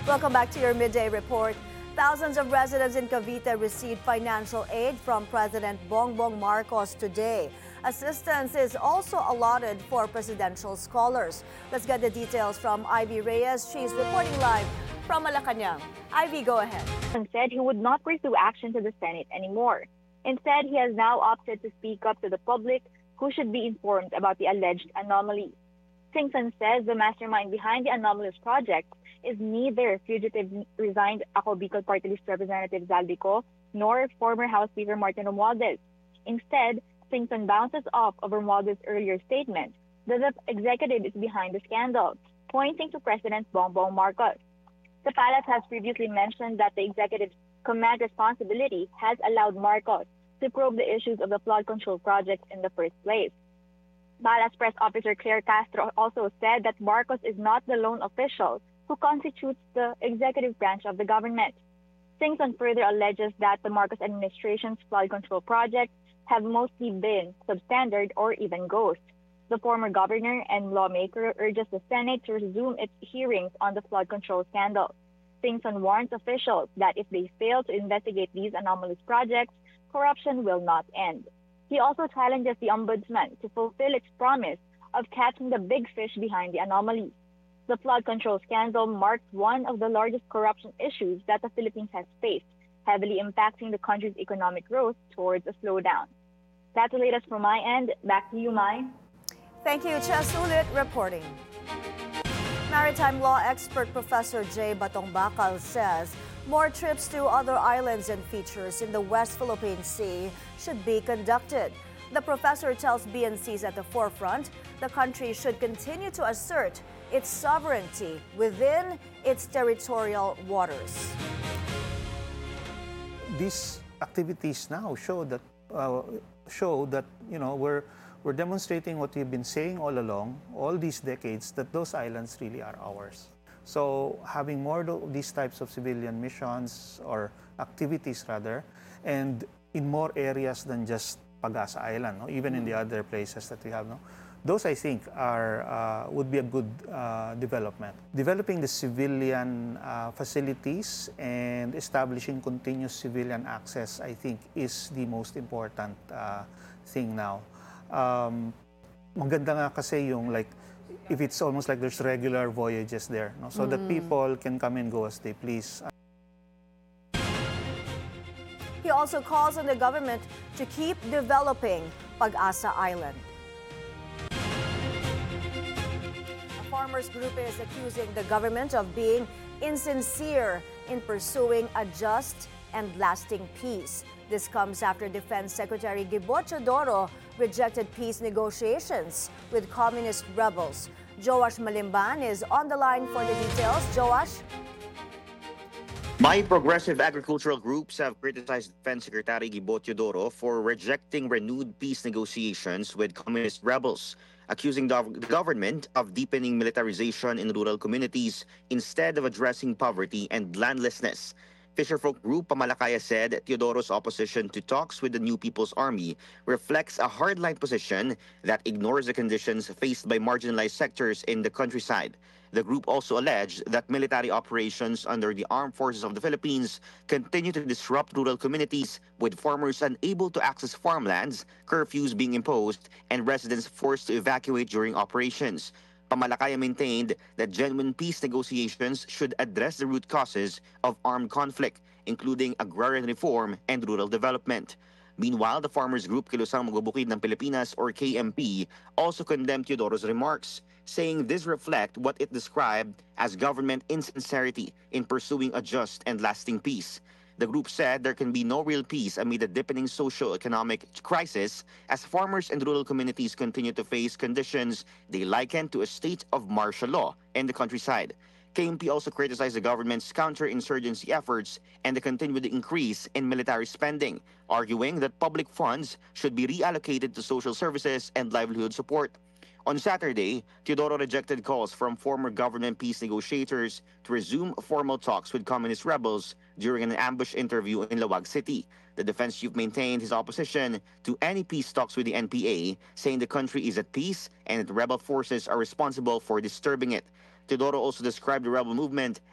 Welcome back to your midday report. Thousands of residents in Cavite received financial aid from President Bongbong Marcos today. Assistance is also allotted for presidential scholars. Let's get the details from Ivy Reyes. She's reporting live from Malacanang. Ivy, go ahead. And said he would not pursue action to the Senate anymore. Instead, he has now opted to speak up to the public, who should be informed about the alleged anomaly. Singson says the mastermind behind the anomalous project is neither fugitive resigned Ako Bicol Party List Representative Zaldico nor former House Speaker Martin Romualdez. Instead, Singson bounces off of Romualdez's earlier statement that the executive is behind the scandal, pointing to President Bongbong Marcos. The palace has previously mentioned that the executive's command responsibility has allowed Marcos to probe the issues of the flood control project in the first place. Palace Press Officer Claire Castro also said that Marcos is not the lone official who constitutes the executive branch of the government. Singson further alleges that the Marcos administration's flood control projects have mostly been substandard or even ghost. The former governor and lawmaker urges the Senate to resume its hearings on the flood control scandal. Singson warns officials that if they fail to investigate these anomalous projects, corruption will not end. He also challenges the ombudsman to fulfill its promise of catching the big fish behind the anomaly. The flood control scandal marks one of the largest corruption issues that the Philippines has faced, heavily impacting the country's economic growth towards a slowdown. That's the latest from my end. Back to you, Mai. Thank you, Chess Ulit, reporting. Maritime law expert Professor J. Batong Bakal says more trips to other islands and features in the West Philippine Sea should be conducted. The professor tells BNCs at the forefront the country should continue to assert its sovereignty within its territorial waters. These activities now show that we're demonstrating what we've been saying all along, all these decades, that those islands really are ours. So having more of these types of civilian missions or activities rather, and in more areas than just Pag-asa Island, no? Even in the other places that we have, no? Those I think are would be a good development. Developing the civilian facilities and establishing continuous civilian access, I think, is the most important thing now. Maganda nga kasi yung like, if it's almost like there's regular voyages there, no? So that people can come and go as they please. He also calls on the government to keep developing Pag-asa Island. A farmers group is accusing the government of being insincere in pursuing a just and lasting peace. This comes after Defense Secretary Gibo Teodoro rejected peace negotiations with communist rebels. Joash Malimban is on the line for the details. Joash? My progressive agricultural groups have criticized Defense Secretary Gibo Teodoro for rejecting renewed peace negotiations with communist rebels, accusing the government of deepening militarization in rural communities instead of addressing poverty and landlessness. Fisherfolk Group Pamalakaya said Teodoro's opposition to talks with the New People's Army reflects a hardline position that ignores the conditions faced by marginalized sectors in the countryside. The group also alleged that military operations under the Armed Forces of the Philippines continue to disrupt rural communities, with farmers unable to access farmlands, curfews being imposed, and residents forced to evacuate during operations. Pamalakaya maintained that genuine peace negotiations should address the root causes of armed conflict, including agrarian reform and rural development. Meanwhile, the Farmers Group Kilusang Magubukid ng Pilipinas, or KMP, also condemned Teodoro's remarks, saying this reflect what it described as government insincerity in pursuing a just and lasting peace. The group said there can be no real peace amid a deepening socio-economic crisis as farmers and rural communities continue to face conditions they liken to a state of martial law in the countryside. KMP also criticized the government's counter-insurgency efforts and the continued increase in military spending, arguing that public funds should be reallocated to social services and livelihood support. On Saturday, Teodoro rejected calls from former government peace negotiators to resume formal talks with communist rebels during an ambush interview in Lawag City. The defense chief maintained his opposition to any peace talks with the NPA, saying the country is at peace and that rebel forces are responsible for disturbing it. Teodoro also described the rebel movement